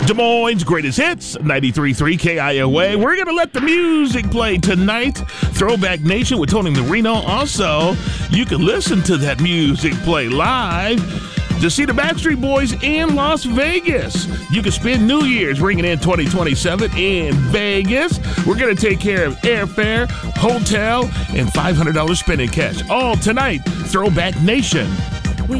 Des Moines' greatest hits, 93.3 KIOA. We're going to let the music play tonight. Throwback Nation with Tony Marino. Also, you can listen to that music play live to see the Backstreet Boys in Las Vegas. You can spend New Year's ringing in 2027 in Vegas. We're going to take care of airfare, hotel, and $500 spending cash. All tonight, Throwback Nation.